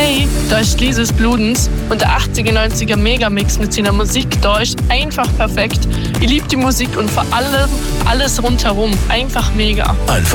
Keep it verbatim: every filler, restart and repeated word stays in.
Hey, da ist Lises Bludens und der achtziger, neunziger Megamix mit seiner Musik da ist einfach perfekt. Ich liebe die Musik und vor allem alles rundherum. Einfach mega. Einfach